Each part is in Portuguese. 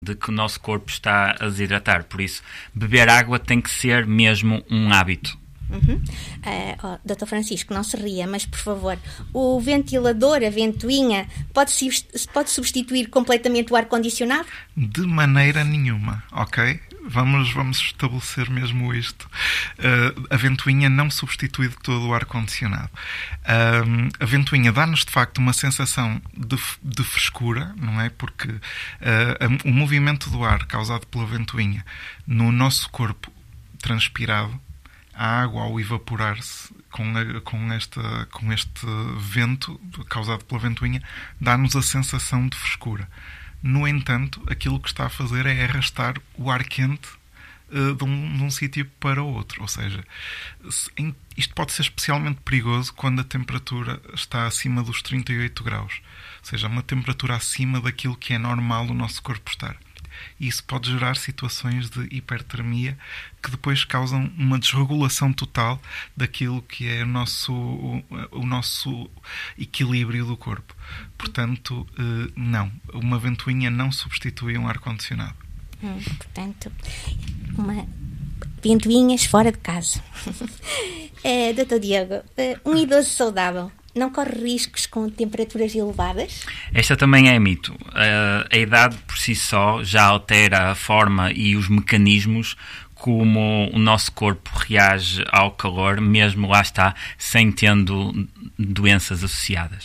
de que o nosso corpo está a desidratar. Por isso, beber água tem que ser mesmo um hábito. Dr. Francisco, não se ria, mas por favor, o ventilador, a ventoinha, pode substituir completamente o ar-condicionado? De maneira nenhuma, ok? Vamos estabelecer mesmo isto. A ventoinha não substitui de todo o ar-condicionado. A ventoinha dá-nos, de facto, uma sensação de frescura, não é? Porque o movimento do ar causado pela ventoinha no nosso corpo transpirado, a água, ao evaporar-se com este vento causado pela ventoinha, dá-nos a sensação de frescura. No entanto, aquilo que está a fazer é arrastar o ar quente de um sítio para outro. Ou seja, isto pode ser especialmente perigoso quando a temperatura está acima dos 38 graus. Ou seja, uma temperatura acima daquilo que é normal o nosso corpo estar. E isso pode gerar situações de hipertermia que depois causam uma desregulação total daquilo que é o nosso equilíbrio do corpo. Portanto, não. Uma ventoinha não substitui um ar-condicionado. Portanto, ventoinhas fora de casa. Dr. Diogo, um idoso saudável não corre riscos com temperaturas elevadas? Esta também é mito. A idade por si só já altera a forma e os mecanismos como o nosso corpo reage ao calor, mesmo lá está, sem tendo doenças associadas.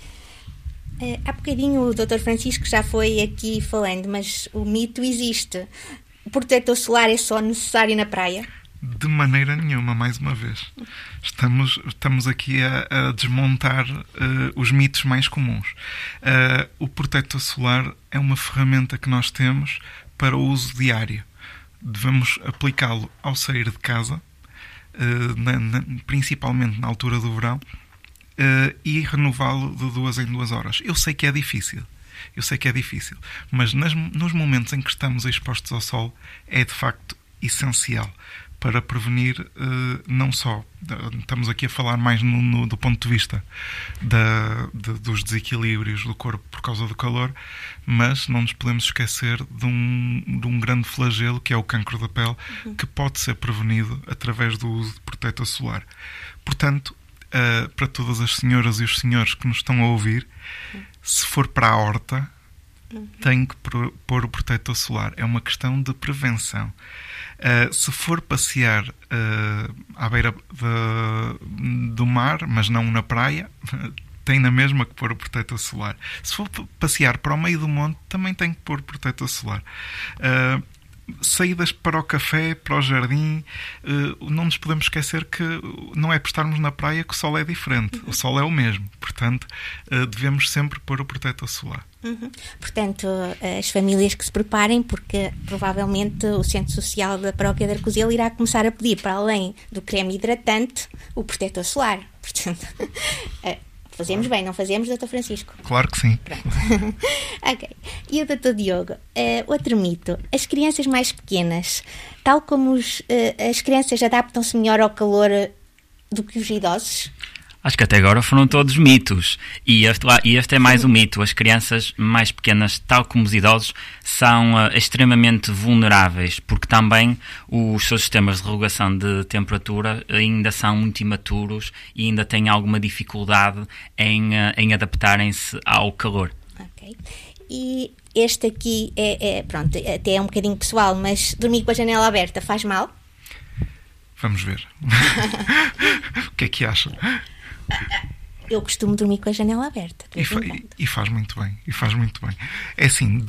Há bocadinho o Dr. Francisco já foi aqui falando, mas o mito existe. O protetor solar é só necessário na praia? De maneira nenhuma, mais uma vez. Estamos aqui a desmontar os mitos mais comuns. O protetor solar é uma ferramenta que nós temos para o uso diário. Devemos aplicá-lo ao sair de casa, principalmente na altura do verão, e renová-lo de 2 em 2 horas. Eu sei que é difícil, mas nos momentos em que estamos expostos ao sol é de facto essencial para prevenir, não só, estamos aqui a falar mais do ponto de vista dos desequilíbrios do corpo por causa do calor, mas não nos podemos esquecer de um grande flagelo que é o cancro da pele, que pode ser prevenido através do uso de protetor solar. Portanto, para todas as senhoras e os senhores que nos estão a ouvir, se for para a horta, tem que pôr o protetor solar. É uma questão de prevenção. Se for passear à beira do mar, mas não na praia, tem na mesma que pôr o protetor solar. Se for passear para o meio do monte, também tem que pôr o protetor solar. Saídas para o café, para o jardim, não nos podemos esquecer que não é por estarmos na praia que o sol é diferente. O sol é o mesmo. Portanto, devemos sempre pôr o protetor solar. Portanto, as famílias que se preparem, porque provavelmente o Centro Social da Paróquia de Arcozelo irá começar a pedir, para além do creme hidratante, o protetor solar. Portanto, fazemos bem, não fazemos, Dr. Francisco? Claro que sim. Ok. E o Dr. Diogo, outro mito. As crianças mais pequenas, tal como as crianças adaptam-se melhor ao calor do que os idosos? Acho que até agora foram todos mitos. E este é mais um mito. As crianças mais pequenas, tal como os idosos, são extremamente vulneráveis, porque também os seus sistemas de regulação de temperatura ainda são muito imaturos e ainda têm alguma dificuldade em adaptarem-se ao calor. Ok. E este aqui pronto, até é um bocadinho pessoal, mas dormir com a janela aberta faz mal? Vamos ver. O que é que acham? Eu costumo dormir com a janela aberta. E faz muito bem. É assim,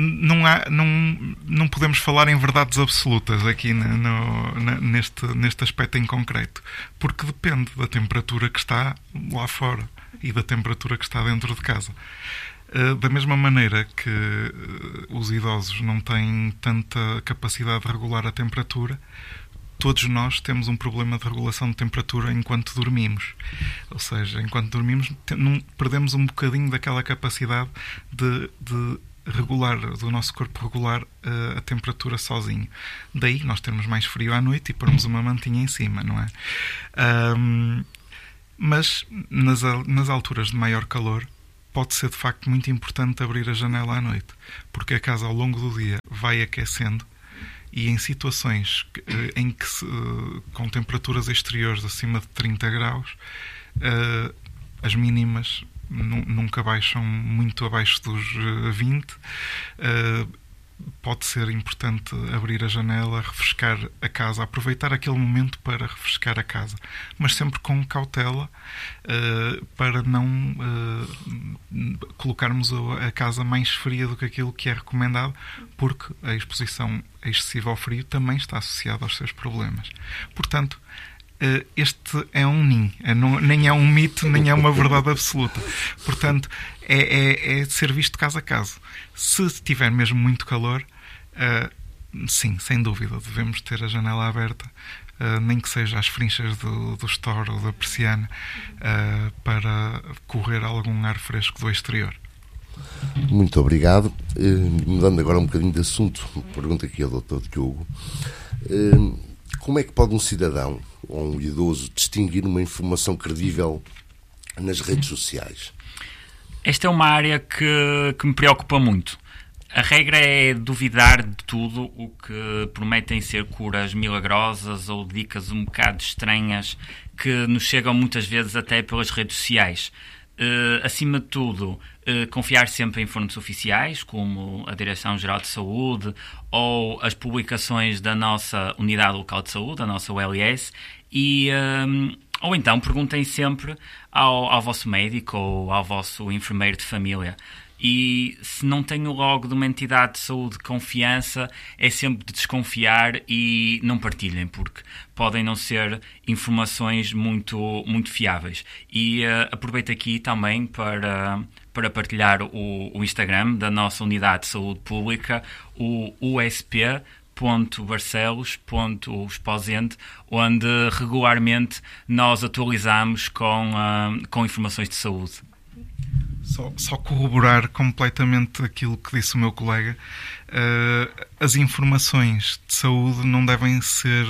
não podemos falar em verdades absolutas aqui neste aspecto em concreto, porque depende da temperatura que está lá fora e da temperatura que está dentro de casa. Da mesma maneira que os idosos não têm tanta capacidade de regular a temperatura, todos nós temos um problema de regulação de temperatura enquanto dormimos. Ou seja, enquanto dormimos, perdemos um bocadinho daquela capacidade de regular, do nosso corpo regular a temperatura sozinho. Daí nós termos mais frio à noite e pormos uma mantinha em cima, não é? Mas nas alturas de maior calor, pode ser de facto muito importante abrir a janela à noite, porque a casa ao longo do dia vai aquecendo e em situações em que com temperaturas exteriores acima de 30 graus, as mínimas nunca baixam muito abaixo dos 20. Pode ser importante abrir a janela, refrescar a casa, aproveitar aquele momento para refrescar a casa, mas sempre com cautela, para não colocarmos a casa mais fria do que aquilo que é recomendado, porque a exposição excessiva ao frio também está associada aos seus problemas. Portanto, este é um ninho, nem é um mito, nem é uma verdade absoluta. Portanto, é ser visto caso a caso. Se tiver mesmo muito calor, sim, sem dúvida, devemos ter a janela aberta, nem que seja às frinchas do store ou da persiana, para correr algum ar fresco do exterior. Muito obrigado. Mudando agora um bocadinho de assunto, pergunta aqui ao Dr. Diogo. Como é que pode um cidadão ou um idoso distinguir uma informação credível nas redes sociais? Esta é uma área que me preocupa muito. A regra é duvidar de tudo o que prometem ser curas milagrosas ou dicas um bocado estranhas que nos chegam muitas vezes até pelas redes sociais. Acima de tudo, confiar sempre em fontes oficiais, como a Direção-Geral de Saúde ou as publicações da nossa Unidade Local de Saúde, a nossa ULS, ou então perguntem sempre ao vosso médico ou ao vosso enfermeiro de família. E se não tenho logo de uma entidade de saúde de confiança, é sempre de desconfiar e não partilhem, porque podem não ser informações muito, muito fiáveis. E aproveito aqui também para partilhar o Instagram da nossa Unidade de Saúde Pública, o usp.barcelos.exposente, onde regularmente nós atualizamos com informações de saúde. Só corroborar completamente aquilo que disse o meu colega. As informações de saúde não devem ser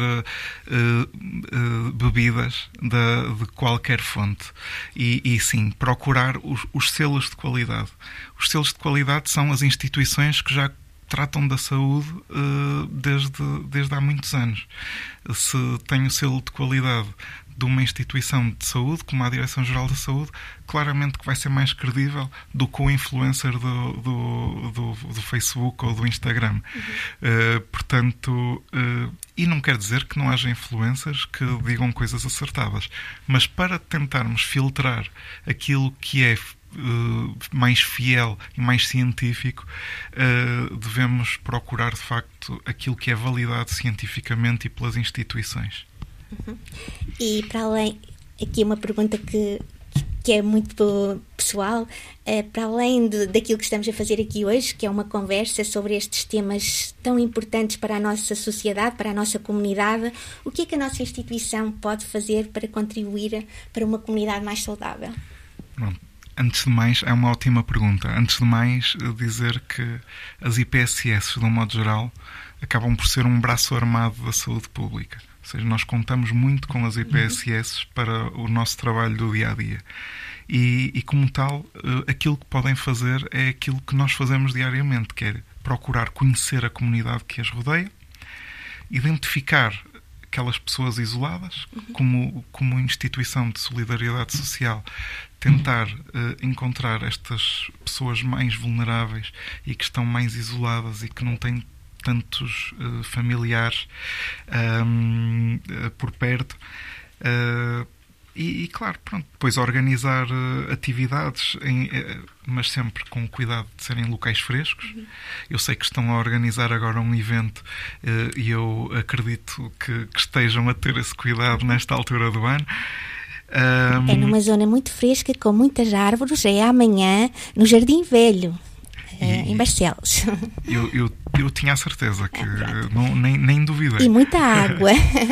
bebidas de qualquer fonte. E sim, procurar os selos de qualidade. Os selos de qualidade são as instituições que já tratam da saúde desde há muitos anos. Se tem o selo de qualidade de uma instituição de saúde, como a Direção-Geral da Saúde, claramente que vai ser mais credível do que o influencer do Facebook ou do Instagram. Portanto, e não quer dizer que não haja influencers que digam coisas acertadas, mas para tentarmos filtrar aquilo que é mais fiel e mais científico, devemos procurar de facto aquilo que é validado cientificamente e pelas instituições. E para além, aqui uma pergunta que é muito pessoal, para além daquilo que estamos a fazer aqui hoje, que é uma conversa sobre estes temas tão importantes para a nossa sociedade, para a nossa comunidade, o que é que a nossa instituição pode fazer para contribuir para uma comunidade mais saudável? Bom, antes de mais, é uma ótima pergunta. Antes de mais, dizer que as IPSS, de um modo geral, acabam por ser um braço armado da saúde pública. Ou seja, nós contamos muito com as IPSS para o nosso trabalho do dia-a-dia. E como tal, aquilo que podem fazer é aquilo que nós fazemos diariamente, que é procurar conhecer a comunidade que as rodeia, identificar aquelas pessoas isoladas, como instituição de solidariedade social, tentar encontrar estas pessoas mais vulneráveis e que estão mais isoladas e que não têm tantos familiares por perto, e claro, pronto, depois organizar atividades, mas sempre com cuidado de serem locais frescos. Eu sei que estão a organizar agora um evento, e eu acredito que estejam a ter esse cuidado nesta altura do ano. É numa zona muito fresca, com muitas árvores, é amanhã no Jardim Velho, em Barcelos. Eu tinha a certeza que nem duvidei. E muita água.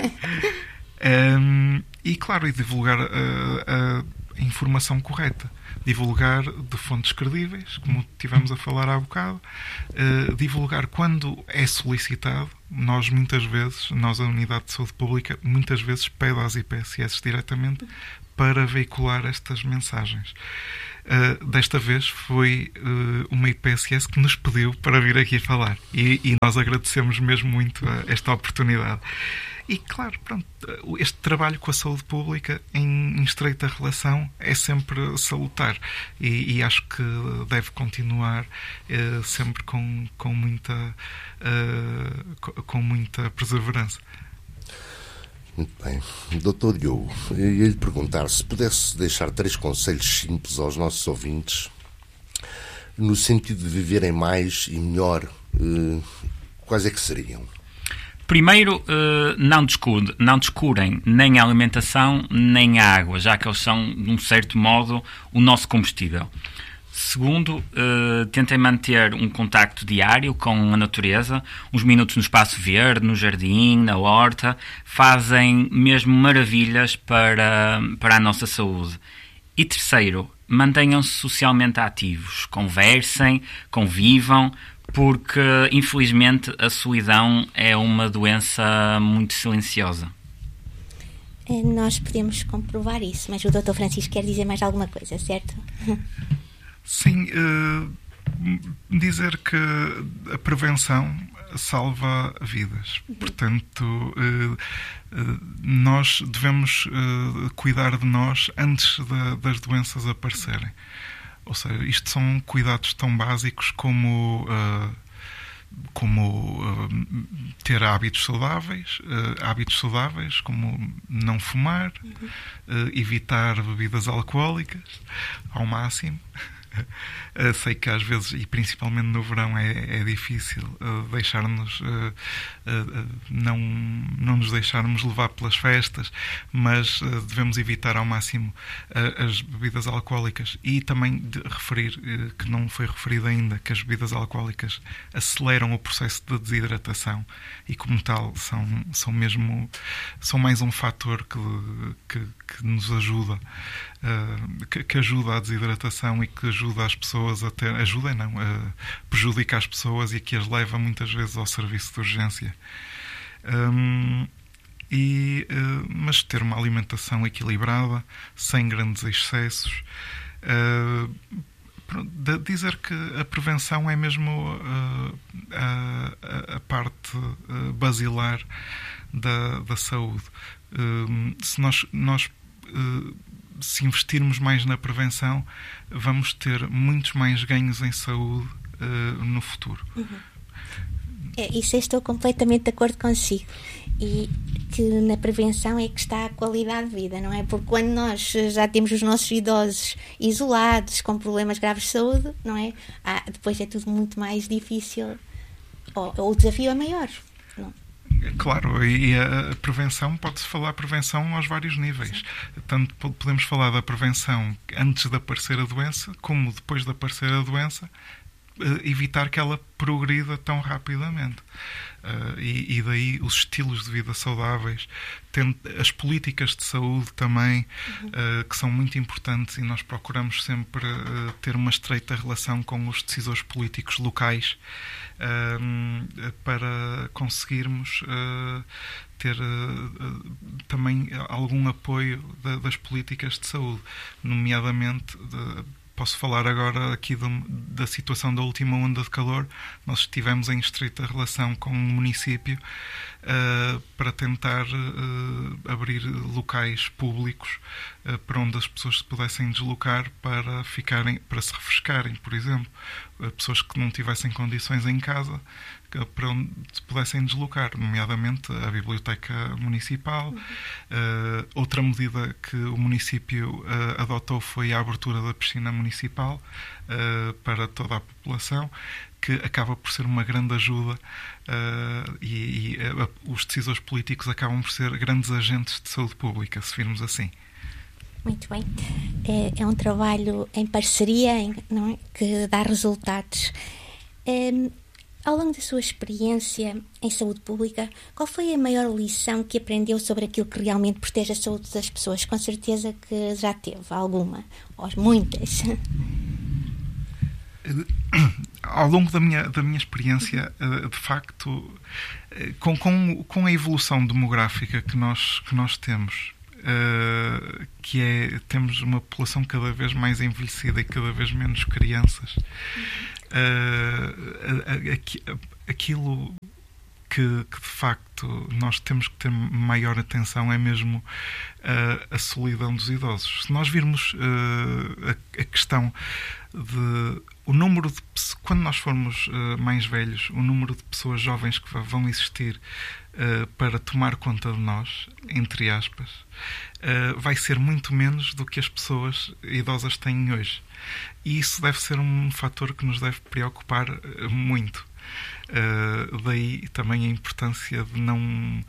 E claro, e divulgar a informação correta. Divulgar de fontes credíveis, como tivemos a falar há bocado. Divulgar quando é solicitado. Nós muitas vezes, a Unidade de Saúde Pública, muitas vezes pede às IPSS diretamente para veicular estas mensagens. Desta vez foi uma IPSS que nos pediu para vir aqui falar. E nós agradecemos mesmo muito esta oportunidade. E, claro, pronto, este trabalho com a saúde pública em estreita relação é sempre salutar. E acho que deve continuar sempre com muita perseverança. Muito bem. Dr. Diogo, eu ia lhe perguntar se pudesse deixar 3 conselhos simples aos nossos ouvintes no sentido de viverem mais e melhor, quais é que seriam? Primeiro, não descurem nem a alimentação nem a água, já que eles são, de um certo modo, o nosso combustível. Segundo, tentem manter um contacto diário com a natureza. Uns minutos no espaço verde, no jardim, na horta, fazem mesmo maravilhas para a nossa saúde. E terceiro, mantenham-se socialmente ativos. Conversem, convivam, porque, infelizmente, a solidão é uma doença muito silenciosa. Nós podemos comprovar isso, mas o Dr. Francisco quer dizer mais alguma coisa, certo? Sim, dizer que a prevenção salva vidas. Portanto, nós devemos cuidar de nós antes das doenças aparecerem. Ou seja, isto são cuidados tão básicos como ter hábitos saudáveis, como não fumar, evitar bebidas alcoólicas ao máximo. Sei que às vezes, e principalmente no verão, é difícil não nos deixarmos levar pelas festas, mas devemos evitar ao máximo as bebidas alcoólicas. E também de referir, que não foi referido ainda, que as bebidas alcoólicas aceleram o processo de desidratação e, como tal, são mais um fator que nos ajuda, que ajuda à desidratação e que ajuda as pessoas a ter... prejudica as pessoas e que as leva muitas vezes ao serviço de urgência. Mas ter uma alimentação equilibrada, sem grandes excessos. Dizer que a prevenção é mesmo a parte basilar da saúde. Se investirmos mais na prevenção, vamos ter muitos mais ganhos em saúde no futuro. Isso eu estou completamente de acordo consigo. E que na prevenção é que está a qualidade de vida, não é? Porque quando nós já temos os nossos idosos isolados, com problemas graves de saúde, não é? Depois é tudo muito mais difícil, ou o desafio é maior, não? Claro, e a prevenção, pode-se falar prevenção aos vários níveis. Tanto podemos falar da prevenção antes de aparecer a doença, como depois de aparecer a doença, evitar que ela progrida tão rapidamente. E daí os estilos de vida saudáveis, as políticas de saúde também, que são muito importantes, e nós procuramos sempre ter uma estreita relação com os decisores políticos locais para conseguirmos ter também algum apoio das políticas de saúde, nomeadamente... Posso falar agora aqui da situação da última onda de calor. Nós estivemos em estreita relação com o município para tentar abrir locais públicos para onde as pessoas se pudessem deslocar para se refrescarem, por exemplo. Pessoas que não tivessem condições em casa, para onde se pudessem deslocar, nomeadamente a Biblioteca Municipal. Outra medida que o município adotou foi a abertura da piscina municipal para toda a população, que acaba por ser uma grande ajuda, e os decisores políticos acabam por ser grandes agentes de saúde pública, se virmos assim. Muito bem. É um trabalho em parceria, não é? Que dá resultados. Ao longo da sua experiência em saúde pública, qual foi a maior lição que aprendeu sobre aquilo que realmente protege a saúde das pessoas? Com certeza que já teve alguma, ou muitas. Ao longo da minha experiência, de facto, com a evolução demográfica que nós temos, que é, temos uma população cada vez mais envelhecida e cada vez menos crianças. Aquilo que de facto nós temos que ter maior atenção é mesmo a solidão dos idosos. Se nós virmos a questão de o número de, quando nós formos mais velhos, o número de pessoas jovens que vão existir para tomar conta de nós, entre aspas, vai ser muito menos do que as pessoas idosas têm hoje. E isso deve ser um fator que nos deve preocupar muito. Daí também a importância de não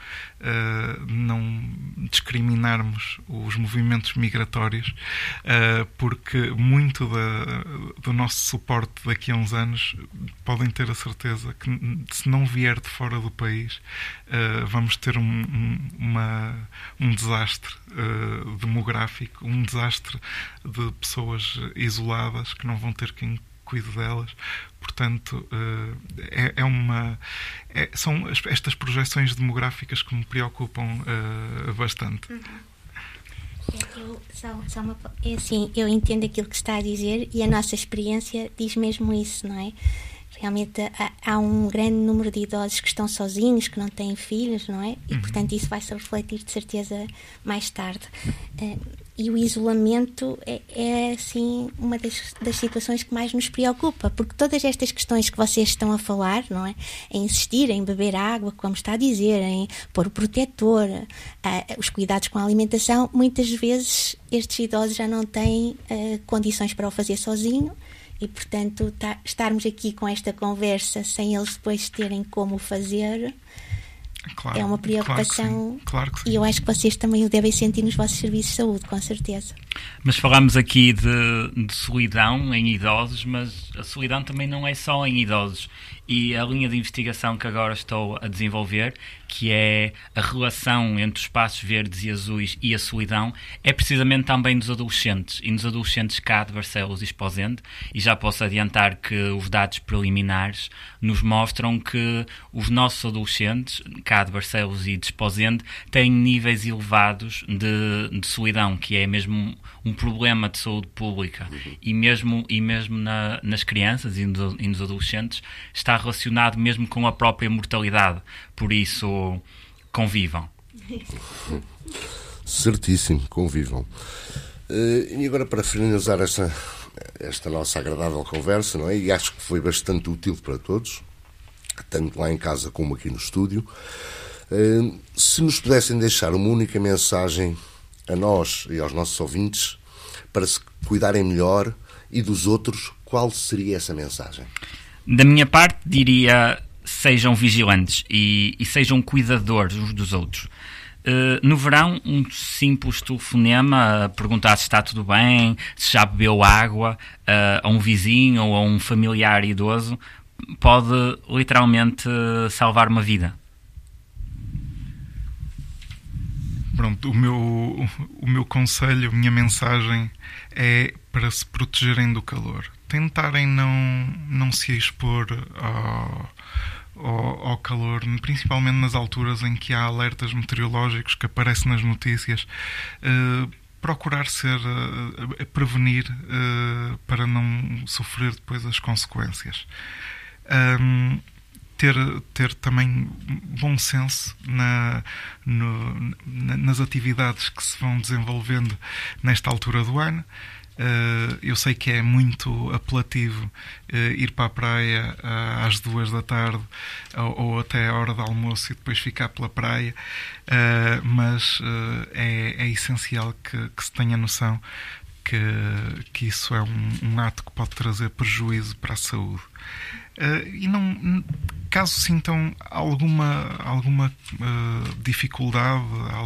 discriminarmos os movimentos migratórios, porque muito do nosso suporte daqui a uns anos podem ter a certeza que, se não vier de fora do país, vamos ter um desastre demográfico, um desastre de pessoas isoladas que não vão ter quem cuide delas. Portanto, são estas projeções demográficas que me preocupam bastante. Eu entendo aquilo que está a dizer e a nossa experiência diz mesmo isso, não é? Realmente há um grande número de idosos que estão sozinhos, que não têm filhos, não é? E, portanto, isso vai se refletir de certeza mais tarde. E o isolamento é assim, uma das situações que mais nos preocupa, porque todas estas questões que vocês estão a falar, não é? Em insistir em beber água, como está a dizer, em pôr o protetor, os cuidados com a alimentação, muitas vezes estes idosos já não têm condições para o fazer sozinho. E, portanto, estarmos aqui com esta conversa sem eles depois terem como fazer, claro, é uma preocupação. Claro que sim. E eu acho que vocês também o devem sentir nos vossos serviços de saúde, com certeza. Mas falámos aqui de solidão em idosos, mas a solidão também não é só em idosos. E a linha de investigação que agora estou a desenvolver, que é a relação entre os espaços verdes e azuis e a solidão, é precisamente também dos adolescentes. E nos adolescentes cá de Barcelos e Esposende, e já posso adiantar que os dados preliminares nos mostram que os nossos adolescentes, cá de Barcelos e de Esposende, têm níveis elevados de solidão, que é mesmo um problema de saúde pública. E mesmo nas crianças e nos adolescentes está relacionado mesmo com a própria mortalidade. Por isso, convivam. Certíssimo, convivam. E agora, para finalizar esta nossa agradável conversa, não é? E acho que foi bastante útil para todos, tanto lá em casa como aqui no estúdio, se nos pudessem deixar uma única mensagem a nós e aos nossos ouvintes para se cuidarem melhor e dos outros, qual seria essa mensagem? Da minha parte, diria: sejam vigilantes e sejam cuidadores uns dos outros. No verão, um simples telefonema a perguntar se está tudo bem, se já bebeu água, a um vizinho ou a um familiar idoso, pode literalmente salvar uma vida. Pronto, o meu conselho, a minha mensagem é para se protegerem do calor. Tentarem não se expor ao calor, principalmente nas alturas em que há alertas meteorológicos que aparecem nas notícias. Procurar prevenir para não sofrer depois as consequências. Ter também bom senso nas atividades que se vão desenvolvendo nesta altura do ano. Eu sei que é muito apelativo ir para a praia às 2 da tarde ou até a hora do almoço e depois ficar pela praia, mas é essencial que se tenha noção que isso é um ato que pode trazer prejuízo para a saúde. E não, caso sintam alguma dificuldade,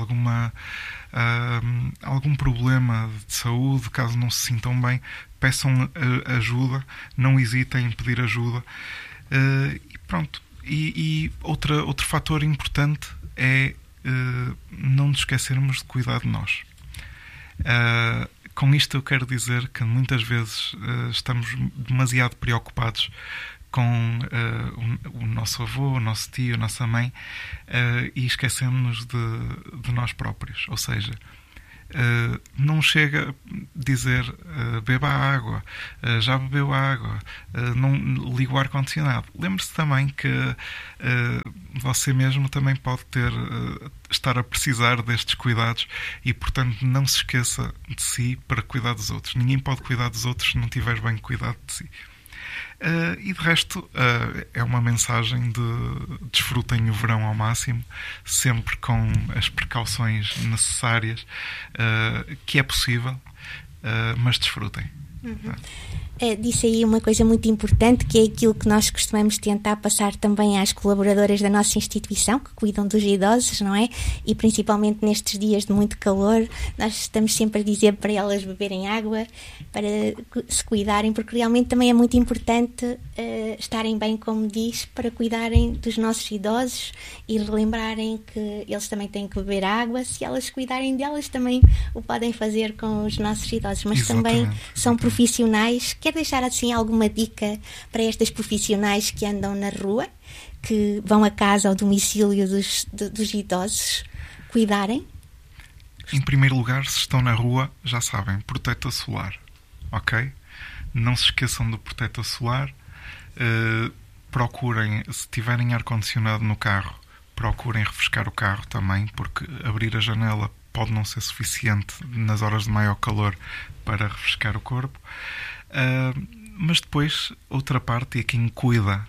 algum problema de saúde, caso não se sintam bem, peçam ajuda, não hesitem em pedir ajuda. E pronto. E outro fator importante é não nos esquecermos de cuidar de nós. Com isto eu quero dizer que muitas vezes estamos demasiado preocupados com o nosso avô, o nosso tio, a nossa mãe, e esquecemos de nós próprios. Ou seja, Não chega a dizer beba água, já bebeu água, não liga o ar-condicionado. Lembre-se também que você mesmo também pode estar a precisar destes cuidados e, portanto, não se esqueça de si para cuidar dos outros. Ninguém pode cuidar dos outros se não tiver bem cuidado de si. E de resto, é uma mensagem de desfrutem o verão ao máximo, sempre com as precauções necessárias, que é possível, mas desfrutem. Disse aí uma coisa muito importante, que é aquilo que nós costumamos tentar passar também às colaboradoras da nossa instituição, que cuidam dos idosos, não é? E principalmente nestes dias de muito calor, nós estamos sempre a dizer para elas beberem água, para se cuidarem, porque realmente também é muito importante estarem bem, como diz, para cuidarem dos nossos idosos e relembrarem que eles também têm que beber água. Se elas cuidarem delas, também o podem fazer com os nossos idosos, mas também são profissionais. Quer deixar assim alguma dica para estas profissionais que andam na rua, que vão a casa ao domicílio dos idosos cuidarem? Em primeiro lugar, se estão na rua, já sabem, protetor solar, ok? Não se esqueçam do protetor solar. Procurem, se tiverem ar-condicionado no carro, procurem refrescar o carro também, porque abrir a janela pode não ser suficiente nas horas de maior calor para refrescar o corpo. Mas depois, outra parte, e quem cuida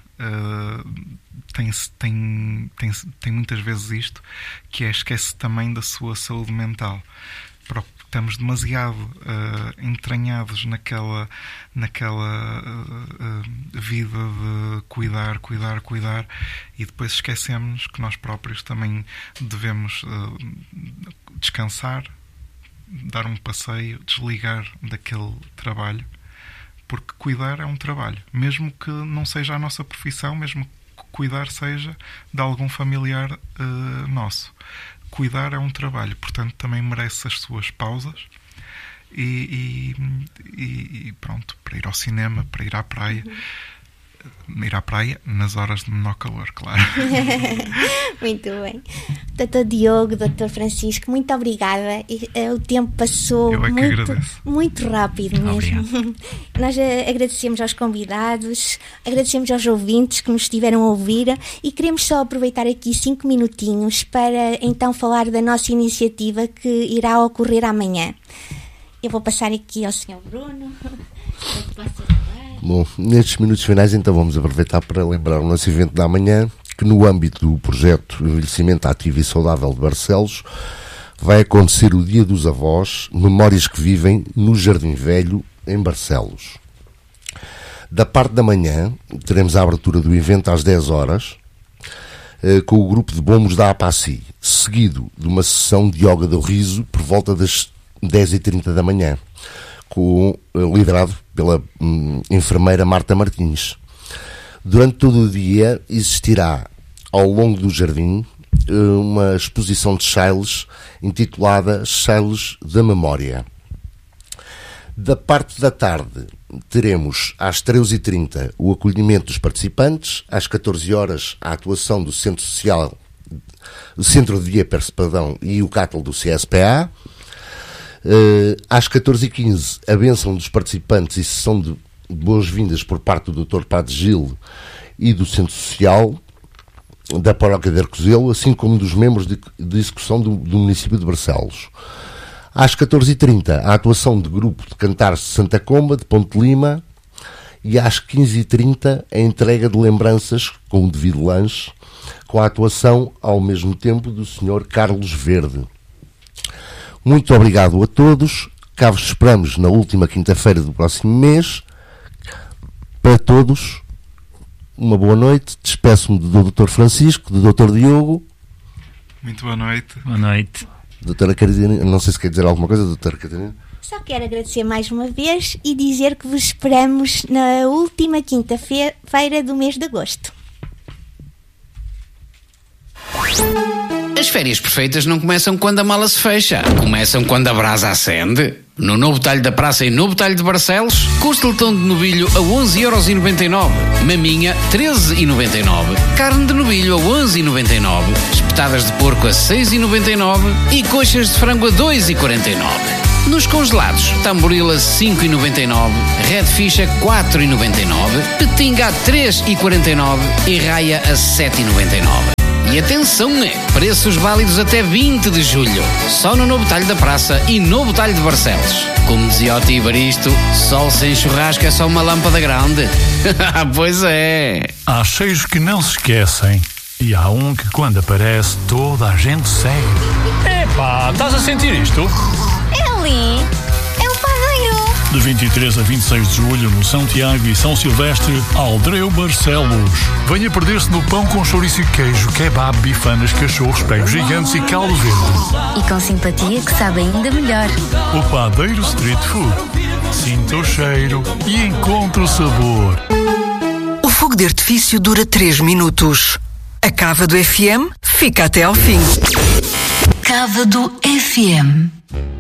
tem muitas vezes isto, que é esquece também da sua saúde mental. Estamos demasiado entranhados naquela vida de cuidar, e depois esquecemos que nós próprios também devemos descansar, dar um passeio, desligar daquele trabalho. Porque cuidar é um trabalho, mesmo que não seja a nossa profissão, mesmo que cuidar seja de algum familiar nosso. Cuidar é um trabalho, portanto também merece as suas pausas e pronto, para ir ao cinema, para ir à praia. Ir à praia nas horas de menor calor, claro. Muito bem. Dr. Diogo, Dr. Francisco, muito obrigada. O tempo passou muito rápido mesmo. Obrigado. Nós agradecemos aos convidados, agradecemos aos ouvintes que nos estiveram a ouvir e queremos só aproveitar aqui 5 minutinhos para então falar da nossa iniciativa que irá ocorrer amanhã. Eu vou passar aqui ao Sr. Bruno. Bom, nestes minutos finais então vamos aproveitar para lembrar o nosso evento da manhã, que no âmbito do projeto Envelhecimento Ativo e Saudável de Barcelos vai acontecer o Dia dos Avós, Memórias que Vivem no Jardim Velho, em Barcelos. Da parte da manhã teremos a abertura do evento às 10 horas, com o grupo de bombos da APACI, seguido de uma sessão de yoga do riso por volta das 10h30 da manhã, liderado pela enfermeira Marta Martins. Durante todo o dia existirá, ao longo do jardim, uma exposição de chailes intitulada Chailes da Memória. Da parte da tarde teremos às 13h30 o acolhimento dos participantes, às 14 horas a atuação do Centro de Dia Percepadão e o CATL do CSPA. Às 14h15 a bênção dos participantes e sessão de boas-vindas por parte do Dr. Padre Gil e do Centro Social da Paróquia de Arcozelo, assim como dos membros de execução do município de Barcelos. Às 14h30 a atuação de grupo de cantares de Santa Comba, de Ponte Lima, e às 15h30 a entrega de lembranças com o devido lanche, com a atuação ao mesmo tempo do Sr. Carlos Verde. Muito obrigado a todos. Cá vos esperamos na última quinta-feira do próximo mês. Para todos, uma boa noite. Despeço-me do Dr. Francisco, do Dr. Diogo. Muito boa noite. Boa noite. Doutora Catarina, não sei se quer dizer alguma coisa, doutora Catarina. Só quero agradecer mais uma vez e dizer que vos esperamos na última quinta-feira do mês de agosto. As férias perfeitas não começam quando a mala se fecha, começam quando a brasa acende. No novo talho da praça e novo talho de Barcelos, costeletão de novilho a 11,99€, maminha 13,99€, carne de novilho a 11,99€, espetadas de porco a 6,99€ e coxas de frango a 2,49€. Nos congelados, tamboril a 5,99€, redfish a 4,99€, petinga a 3,49€ e raia a 7,99€. E atenção, preços válidos até 20 de julho, só no novo talho da praça e novo talho de Barcelos. Como dizia o tio Baristo, sol sem churrasco é só uma lâmpada grande. Pois é. Há cheiros que não se esquecem e há um que quando aparece toda a gente segue. Epá, estás a sentir isto? É ali, é o padeiro. De 23 a 26 de julho no São Tiago e São Silvestre, Aldreu Barcelos. Venha perder-se no pão com chouriço e queijo, kebab, bifanas, cachorros, pregos gigantes e caldo verde. E com simpatia que sabe ainda melhor. O Padeiro Street Food. Sinta o cheiro e encontre o sabor. O fogo de artifício dura 3 minutos. A cava do FM fica até ao fim. Cava do FM.